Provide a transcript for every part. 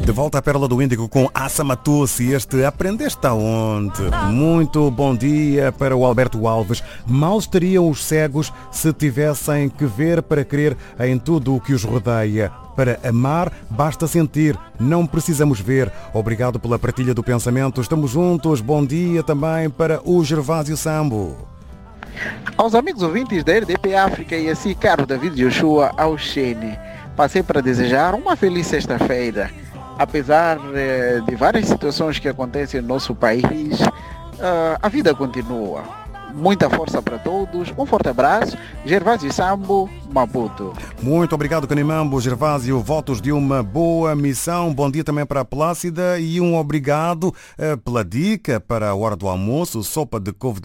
De volta à Pérola do Índico com Assa Matusse. Este aprendeste aonde? Muito bom dia para o Alberto Alves. Mal estariam os cegos se tivessem que ver para crer em tudo o que os rodeia. Para amar, basta sentir, não precisamos ver. Obrigado pela partilha do pensamento. Estamos juntos. Bom dia também para o Gervásio Sambo. Aos amigos ouvintes da RDP África e assim, caro David Joshua Auxene, passei para desejar uma feliz sexta-feira. Apesar de várias situações que acontecem no nosso país, a vida continua. Muita força para todos. Um forte abraço. Gervásio Sambo, Maputo. Muito obrigado, Canimambo. Gervásio, votos de uma boa missão. Bom dia também para a Plácida e um obrigado pela dica para a hora do almoço. Sopa de couve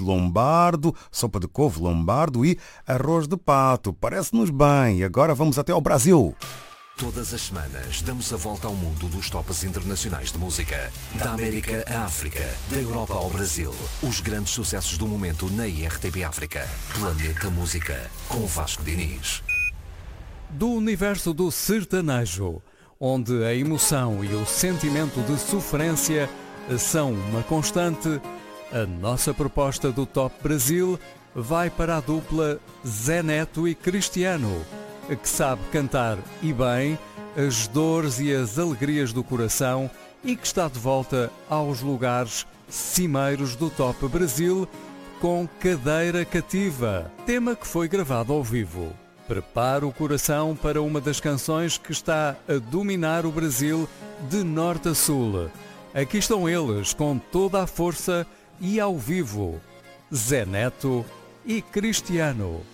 lombardo e arroz de pato. Parece-nos bem. Agora vamos até ao Brasil. Todas as semanas damos a volta ao mundo dos tops internacionais de música. Da América à África, da Europa ao Brasil. Os grandes sucessos do momento na IRTP África. Planeta Música, com Vasco Diniz. Do universo do sertanejo, onde a emoção e o sentimento de sofrência são uma constante, a nossa proposta do Top Brasil vai para a dupla Zé Neto e Cristiano, que sabe cantar e bem as dores e as alegrias do coração e que está de volta aos lugares cimeiros do Top Brasil com Cadeira Cativa, tema que foi gravado ao vivo. Prepara o coração para uma das canções que está a dominar o Brasil de norte a sul. Aqui estão eles com toda a força e ao vivo, Zé Neto e Cristiano.